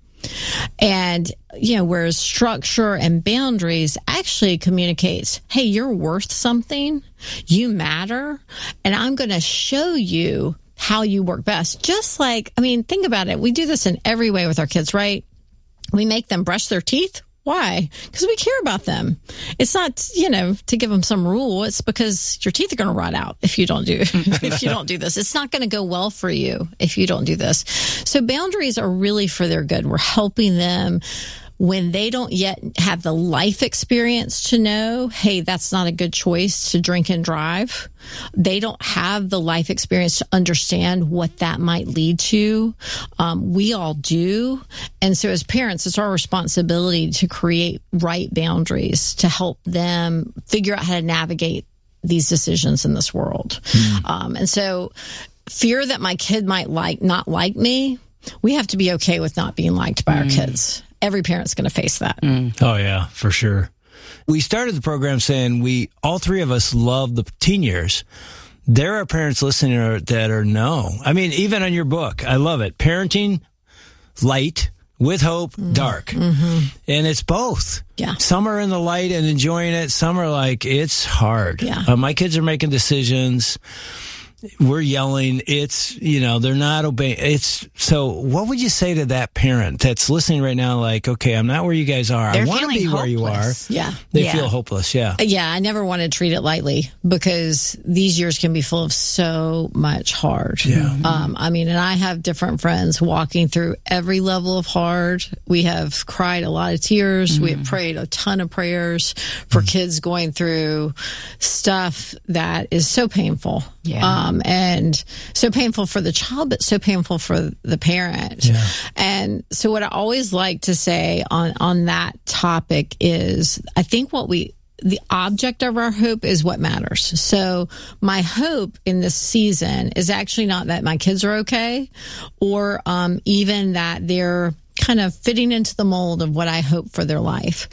And, you know, whereas structure and boundaries actually communicates, hey, you're worth something, you matter, and I'm going to show you how you work best. Just like, I mean, think about it. We do this in every way with our kids, right? We make them brush their teeth. Why? Because we care about them. It's not, you know, to give them some rule. It's because your teeth are going to rot out if you don't do if you don't do this. It's not going to go well for you if you don't do this. So boundaries are really for their good. We're helping them when they don't yet have the life experience to know, hey, that's not a good choice to drink and drive. They don't have the life experience to understand what that might lead to. Um, we all do. And so as parents, it's our responsibility to create right boundaries to help them figure out how to navigate these decisions in this world. Mm. Um, and so fear that my kid might like not like me, we have to be okay with not being liked by mm. our kids. Every parent's going to face that. Mm. Oh, yeah, for sure. We started the program saying we, all three of us, love the teen years. There are parents listening that are no. I mean, even on your book, I love it. Parenting, light, with hope, mm. dark. Mm-hmm. And it's both. Yeah. Some are in the light and enjoying it. Some are like, it's hard. Yeah. Uh, my kids are making decisions. We're yelling. It's, you know, they're not obeying. It's, so what would you say to that parent that's listening right now? Like, okay, I'm not where you guys are. They're I want to be hopeless. where you are. Yeah. They yeah. feel hopeless. Yeah. Yeah. I never want to treat it lightly because these years can be full of so much hard. Yeah. Um, I mean, and I have different friends walking through every level of hard. We have cried a lot of tears. Mm-hmm. We have prayed a ton of prayers for mm-hmm. kids going through stuff that is so painful. Yeah. Um, and so painful for the child, but so painful for the parent. Yeah. And so what I always like to say on, on that topic is, I think what we, the object of our hope is what matters. So my hope in this season is actually not that my kids are okay, or um, even that they're kind of fitting into the mold of what I hope for their life.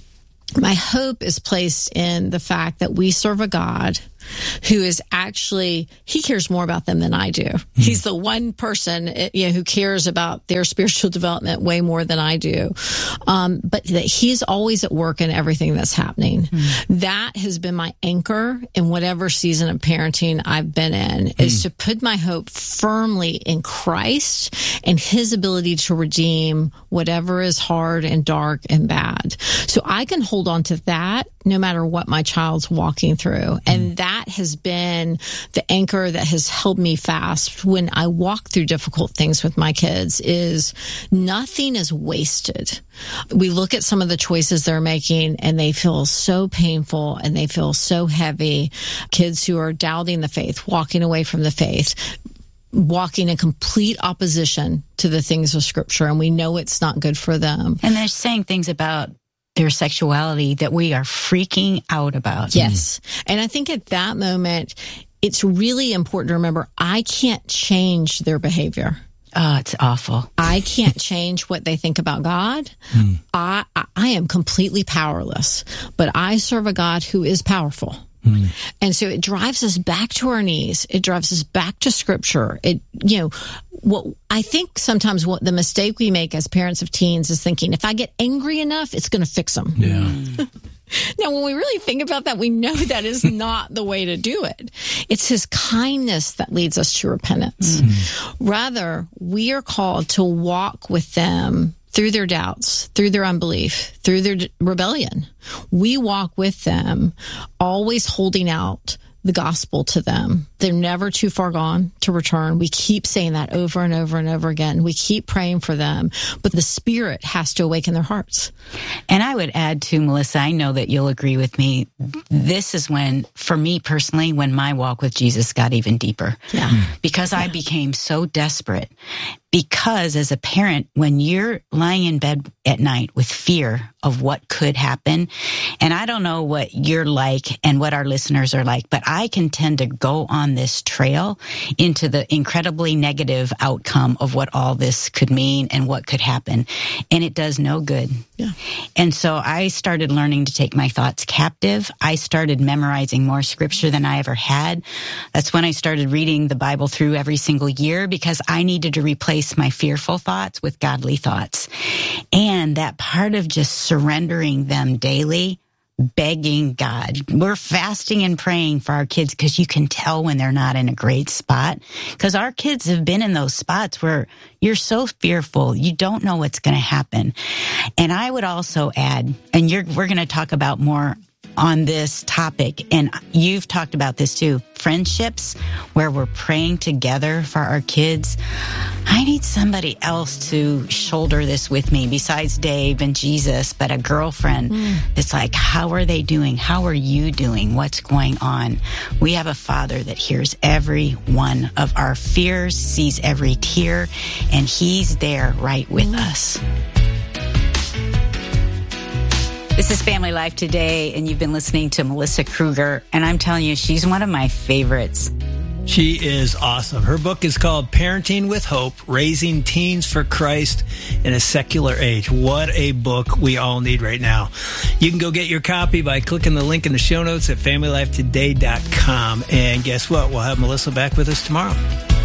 My hope is placed in the fact that we serve a God who is actually, he cares more about them than I do. Mm-hmm. He's the one person, you know, who cares about their spiritual development way more than I do. Um, but that he's always at work in everything that's happening. Mm-hmm. That has been my anchor in whatever season of parenting I've been in, mm-hmm. is to put my hope firmly in Christ and his ability to redeem whatever is hard and dark and bad. So I can hold on to that no matter what my child's walking through. And that has been the anchor that has held me fast when I walk through difficult things with my kids, is nothing is wasted. We look at some of the choices they're making and they feel so painful and they feel so heavy. Kids who are doubting the faith, walking away from the faith, walking in complete opposition to the things of Scripture, and we know it's not good for them. And they're saying things about their sexuality that we are freaking out about. Yes. And I think at that moment, it's really important to remember, I can't change their behavior. Oh, it's awful. I can't change what they think about God. Mm. I, I am completely powerless, but I serve a God who is powerful. Mm. And so it drives us back to our knees. It drives us back to Scripture. It, you know, what I think sometimes what the mistake we make as parents of teens is thinking, if I get angry enough, it's going to fix them. Yeah. Now, when we really think about that, we know that is not the way to do it. It's his kindness that leads us to repentance. Mm. Rather, we are called to walk with them through their doubts, through their unbelief, through their d- rebellion. We walk with them, always holding out the gospel to them. They're never too far gone to return. We keep saying that over and over and over again. We keep praying for them, but the Spirit has to awaken their hearts. And I would add to, Melissa, I know that you'll agree with me. This is when, for me personally, when my walk with Jesus got even deeper. Yeah. Because I became so desperate. Because as a parent, when you're lying in bed at night with fear of what could happen, and I don't know what you're like and what our listeners are like, but I can tend to go on this trail into the incredibly negative outcome of what all this could mean and what could happen. And it does no good. Yeah. And so I started learning to take my thoughts captive. I started memorizing more Scripture than I ever had. That's when I started reading the Bible through every single year, because I needed to replace my fearful thoughts with godly thoughts. And that part of just surrendering them daily, begging God. We're fasting and praying for our kids, because you can tell when they're not in a great spot, because our kids have been in those spots where you're so fearful, you don't know what's going to happen. And I would also add, and you're, we're going to talk about more on this topic, and you've talked about this too, friendships where we're praying together for our kids. I need somebody else to shoulder this with me besides Dave and Jesus, but a girlfriend mm. that's like, how are they doing? How are you doing? What's going on? We have a Father that hears every one of our fears, sees every tear, and he's there right with mm. us. This is Family Life Today, and you've been listening to Melissa Kruger, and I'm telling you, she's one of my favorites. She is awesome. Her book is called Parenting with Hope, Raising Teens for Christ in a Secular Age. What a book we all need right now. You can go get your copy by clicking the link in the show notes at family life today dot com. And guess what? We'll have Melissa back with us tomorrow.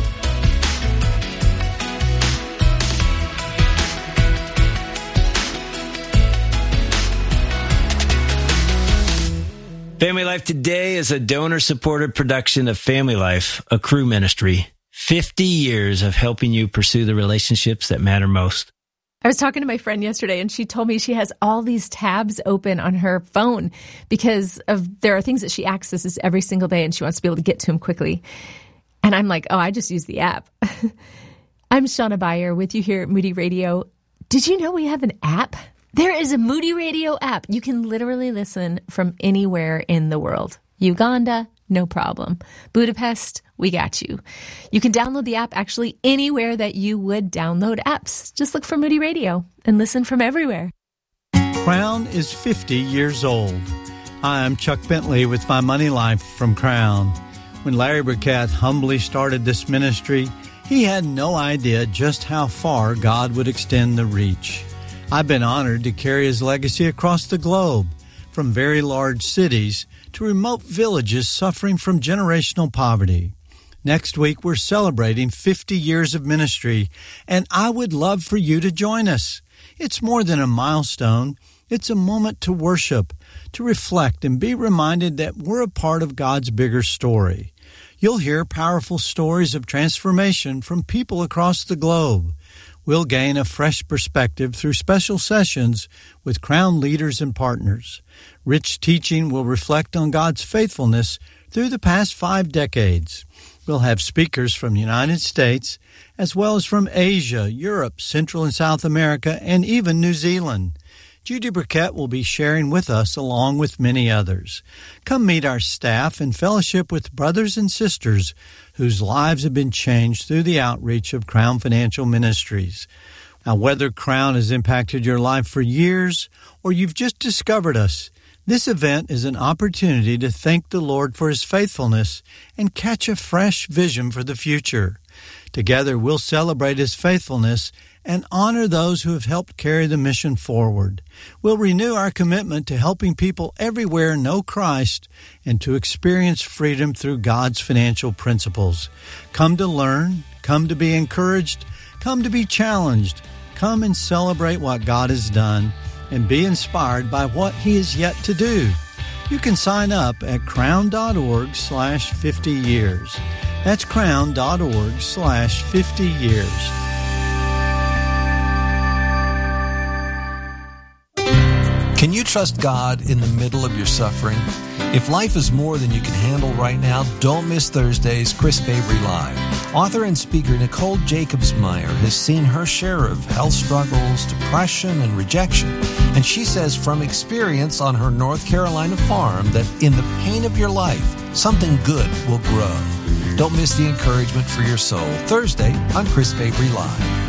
Family Life Today is a donor-supported production of Family Life, a Cru ministry. fifty years of helping you pursue the relationships that matter most. I was talking to my friend yesterday, and she told me she has all these tabs open on her phone because of there are things that she accesses every single day, and she wants to be able to get to them quickly. And I'm like, oh, I just use the app. I'm Shauna Beyer with you here at Moody Radio. Did you know we have an app? There is a Moody Radio app. You can literally listen from anywhere in the world. Uganda, No problem. Budapest, we got you. You can download the app actually anywhere that you would download apps. Just look for Moody Radio and listen from everywhere. Crown is fifty years old. Hi, I'm Chuck Bentley with My Money Life from Crown. When Larry Burkett humbly started this ministry, he had no idea just how far God would extend the reach. I've been honored to carry his legacy across the globe, from very large cities to remote villages suffering from generational poverty. Next week, we're celebrating fifty years of ministry, and I would love for you to join us. It's more than a milestone. It's a moment to worship, to reflect, and be reminded that we're a part of God's bigger story. You'll hear powerful stories of transformation from people across the globe. We'll gain a fresh perspective through special sessions with Crown leaders and partners. Rich teaching will reflect on God's faithfulness through the past five decades. We'll have speakers from the United States, as well as from Asia, Europe, Central and South America, and even New Zealand. Judy Burkett will be sharing with us along with many others. Come meet our staff and fellowship with brothers and sisters whose lives have been changed through the outreach of Crown Financial Ministries. Now, whether Crown has impacted your life for years or you've just discovered us, this event is an opportunity to thank the Lord for His faithfulness and catch a fresh vision for the future. Together, we'll celebrate His faithfulness and honor those who have helped carry the mission forward. We'll renew our commitment to helping people everywhere know Christ and to experience freedom through God's financial principles. Come to learn, come to be encouraged, come to be challenged, come and celebrate what God has done, and be inspired by what He is yet to do. You can sign up at crown.org slash 50 years. That's crown.org slash 50 years. Can you trust God in the middle of your suffering? If life is more than you can handle right now, don't miss Thursday's Chris Fabry Live. Author and speaker Nicole Jacobsmeyer has seen her share of health struggles, depression, and rejection. And she says from experience on her North Carolina farm that in the pain of your life, something good will grow. Don't miss the encouragement for your soul. Thursday on Chris Fabry Live.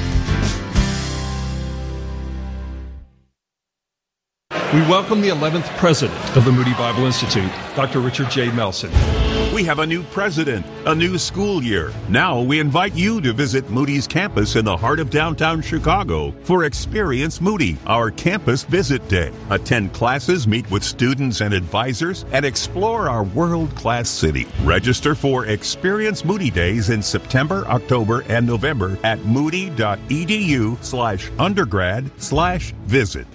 We welcome the eleventh president of the Moody Bible Institute, Doctor Richard J. Melson. We have a new president, a new school year. Now we invite you to visit Moody's campus in the heart of downtown Chicago for Experience Moody, our campus visit day. Attend classes, meet with students and advisors, and explore our world-class city. Register for Experience Moody Days in September, October, and November at moody.edu slash undergrad slash visit.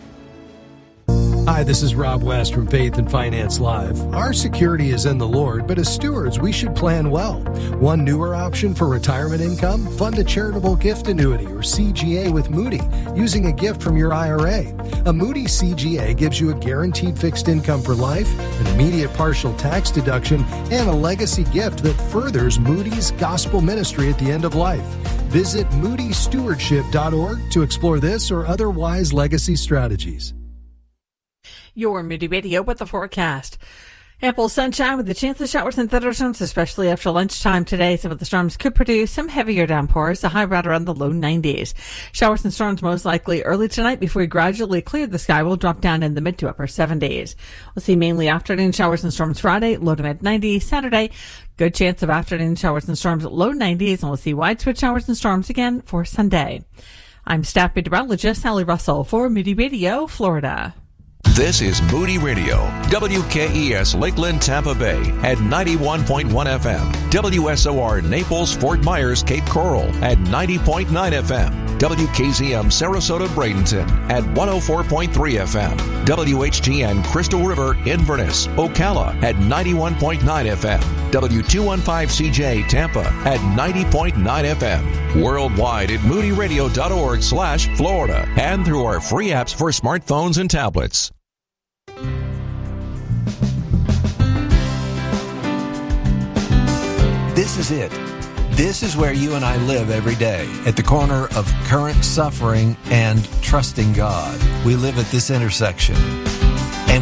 Hi, this is Rob West from Faith and Finance Live. Our security is in the Lord, but as stewards, we should plan well. One newer option for retirement income, fund a charitable gift annuity or C G A with Moody using a gift from your I R A. A Moody C G A gives you a guaranteed fixed income for life, an immediate partial tax deduction, and a legacy gift that furthers Moody's gospel ministry at the end of life. Visit moody stewardship dot org to explore this or other wise legacy strategies. Your Moody Radio with the forecast. Ample sunshine with a chance of showers and thunderstorms, especially after lunchtime today. Some of the storms could produce some heavier downpours, a high right around the low nineties. Showers and storms most likely early tonight before we gradually clear the sky. Will drop down in the mid to upper seventies. We'll see mainly afternoon showers and storms Friday, low to mid nineties. Saturday, good chance of afternoon showers and storms, low nineties, and we'll see widespread showers and storms again for Sunday. I'm staff meteorologist Sally Russell for Moody Radio, Florida. This is Moody Radio, W K E S Lakeland, Tampa Bay at ninety-one point one F M, W S O R Naples, Fort Myers, Cape Coral at ninety point nine F M, W K Z M Sarasota, Bradenton at one oh four point three F M, W H G N Crystal River, Inverness, Ocala at ninety-one point nine F M, W two fifteen C J Tampa at ninety point nine F M, worldwide at moody radio dot org slash Florida and through our free apps for smartphones and tablets. This is it. This is where you and I live every day, at the corner of current suffering and trusting God. We live at this intersection, and we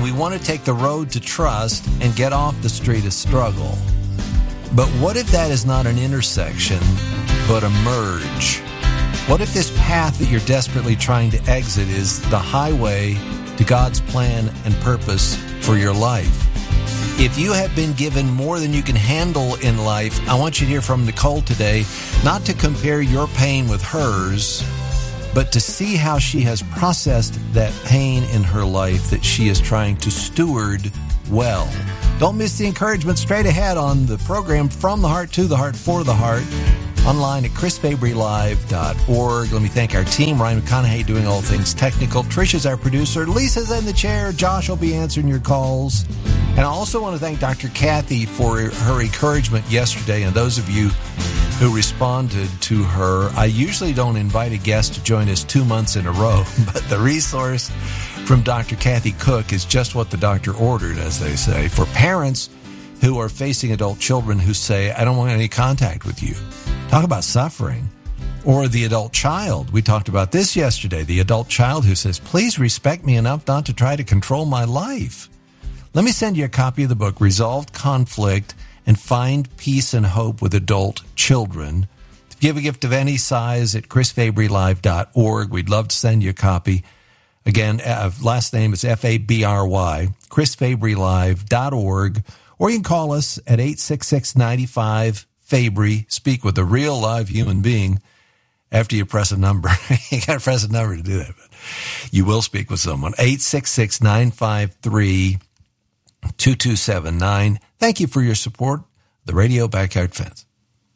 we want to take the road to trust and get off the street of struggle. But what if that is not an intersection, but a merge? What if this path that you're desperately trying to exit is the highway to God's plan and purpose for your life? If you have been given more than you can handle in life, I want you to hear from Nicole today, not to compare your pain with hers, but to see how she has processed that pain in her life that she is trying to steward well. Don't miss the encouragement straight ahead on the program From the Heart to the Heart for the Heart, online at chris fabry live dot org. Let me thank our team, Ryan McConaughey doing all things technical. Trisha's our producer. Lisa's in the chair. Josh will be answering your calls. And I also want to thank Doctor Kathy for her encouragement yesterday, and those of you who responded to her. I usually don't invite a guest to join us two months in a row, but the resource from Doctor Kathy Cook is just what the doctor ordered, as they say, for parents who are facing adult children who say, I don't want any contact with you. Talk about suffering. Or the adult child. We talked about this yesterday. The adult child who says, please respect me enough not to try to control my life. Let me send you a copy of the book, Resolved Conflict and Find Peace and Hope with Adult Children. If you give a gift of any size at chris fabry live dot org, we'd love to send you a copy. Again, uh, last name is F A B R Y, chris fabry live dot org. Or you can call us at eight six six, nine five, Fabry. Speak with a real live human being after you press a number. You got to press a number to do that. But you will speak with someone. eight six six, nine five three, two two seven nine. Thank you for your support. The Radio Backyard Fence.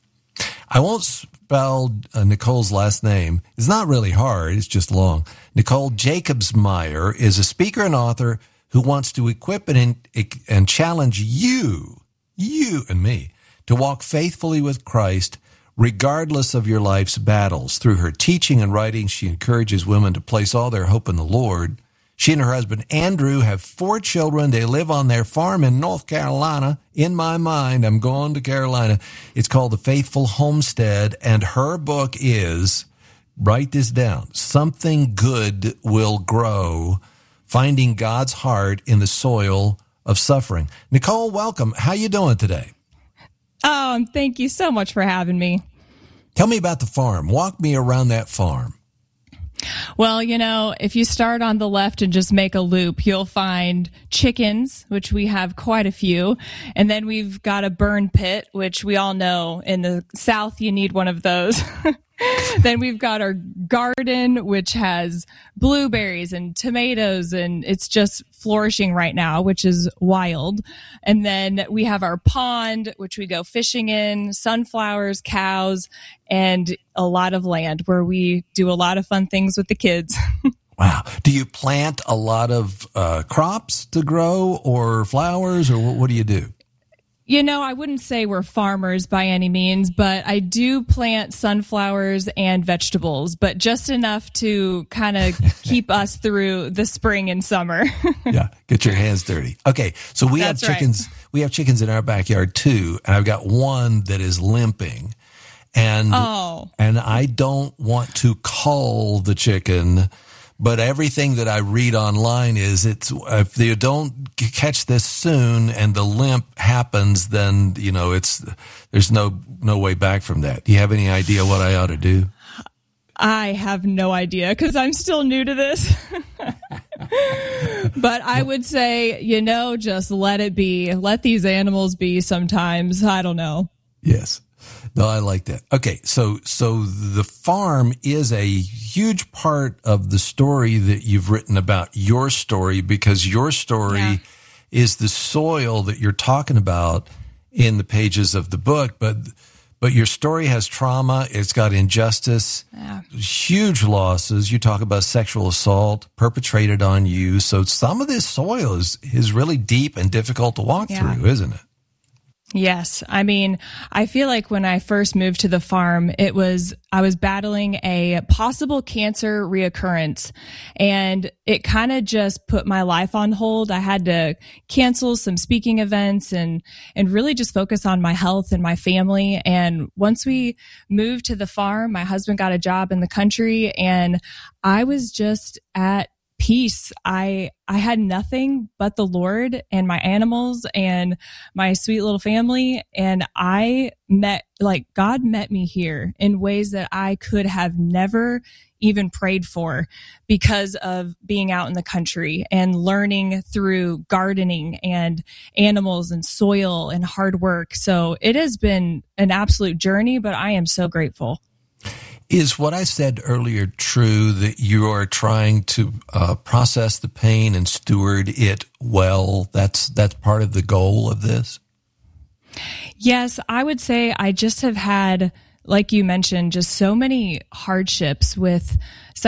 I won't spell uh, Nicole's last name. It's not really hard. It's just long. Nicole Jacobsmeyer is a speaker and author who wants to equip and, and challenge you, you and me, to walk faithfully with Christ regardless of your life's battles. Through her teaching and writing, she encourages women to place all their hope in the Lord. She and her husband, Andrew, have four children. They live on their farm in North Carolina. In my mind, I'm going to Carolina. It's called The Faithful Homestead, and her book is, write this down, Something Good Will Grow, Finding God's Heart in the Soil of Suffering. Nicole, welcome. How you doing today? Oh, thank you so much for having me. Tell me about the farm. Walk me around that farm. Well, you know, if you start on the left and just make a loop, you'll find chickens, which we have quite a few. And then we've got a burn pit, which we all know in the South, you need one of those. Then we've got our garden, which has blueberries and tomatoes, and it's just flourishing right now, which is wild. And then we have our pond, which we go fishing in, sunflowers, cows, and a lot of land where we do a lot of fun things with the kids. Wow. Do you plant a lot of uh, crops to grow or flowers, or what do you do? You know, I wouldn't say we're farmers by any means, but I do plant sunflowers and vegetables, but just enough to kind of keep us through the spring and summer. Yeah, get your hands dirty. Okay, so we That's have chickens. Right. We have chickens in our backyard too, and I've got one that is limping, and oh. and I don't want to cull the chicken. But everything that I read online is it's if you don't catch this soon and the limp happens, then you know it's there's no no way back from that. Do you have any idea what I ought to do? I have no idea because I'm still new to this. But I would say, you know, just let it be. Let these animals be sometimes. I don't know. Yes. No, I like that. Okay, so so the farm is a huge part of the story that you've written about your story, because your story yeah. is the soil that you're talking about in the pages of the book, but but your story has trauma, it's got injustice, yeah. huge losses. You talk about sexual assault perpetrated on you. So some of this soil is is really deep and difficult to walk yeah. through, isn't it? Yes. I mean, I feel like when I first moved to the farm, it was, I was battling a possible cancer reoccurrence, and it kind of just put my life on hold. I had to cancel some speaking events and, and really just focus on my health and my family. And once we moved to the farm, my husband got a job in the country, and I was just at peace. I I had nothing but the Lord and my animals and my sweet little family. And I met, like, God met me here in ways that I could have never even prayed for because of being out in the country and learning through gardening and animals and soil and hard work. So it has been an absolute journey, but I am so grateful. Is what I said earlier true, that you are trying to uh, process the pain and steward it well? That's that's part of the goal of this? Yes, I would say I just have had, like you mentioned, just so many hardships with